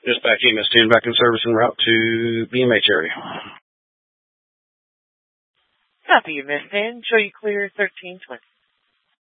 Dispatch EMS 10 back in service en route to BMH area. Copy, EMS 10. Show you clear 1320.